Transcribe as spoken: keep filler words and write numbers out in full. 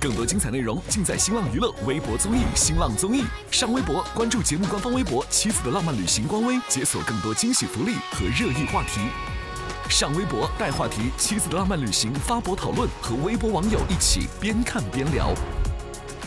更多精彩内容尽在新浪娱乐微博综艺新浪综艺。上微博关注节目官方微博“妻子的浪漫旅行”官微，解锁更多惊喜福利和热议话题。上微博带话题“妻子的浪漫旅行”发博讨论，和微博网友一起边看边聊。